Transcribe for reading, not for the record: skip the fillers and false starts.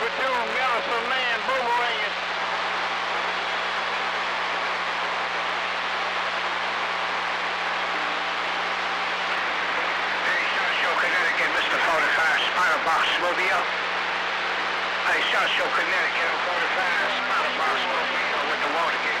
platoon, Medicine Man, boomeranging. Hey, South Shore, Connecticut, Mr. 45, Spider Box Mobile. Hey, South Shore, Connecticut, 45, Spider Box Mobile with the Watergate.